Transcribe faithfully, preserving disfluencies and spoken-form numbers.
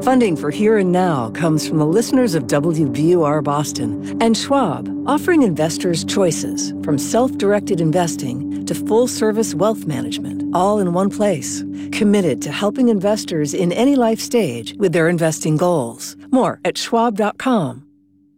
Funding for Here and Now comes from the listeners of W B U R Boston and Schwab, offering investors choices from self-directed investing to full-service wealth management, all in one place. Committed to helping investors in any life stage with their investing goals. More at schwab dot com